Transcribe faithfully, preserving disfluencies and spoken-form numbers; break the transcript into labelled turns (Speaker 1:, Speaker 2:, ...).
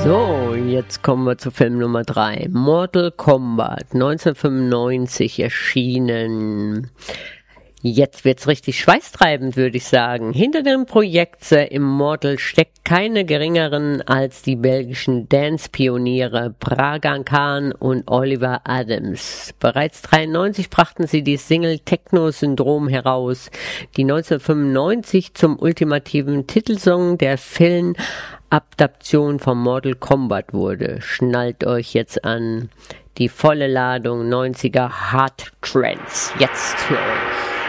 Speaker 1: So, jetzt kommen wir zu Film Nummer drei. Mortal Kombat, neunzehnhundertfünfundneunzig erschienen. Jetzt wird's richtig schweißtreibend, würde ich sagen. Hinter dem Projekt The Immortal steckt keine geringeren als die belgischen Dance-Pioniere Pragan Khan und Oliver Adams. Bereits dreiundneunzig brachten sie die Single Techno Syndrome heraus, die neunzehnhundertfünfundneunzig zum ultimativen Titelsong der Filmadaption von Mortal Kombat wurde. Schnallt euch jetzt an. Die volle Ladung neunziger Hard Trance. Jetzt für euch.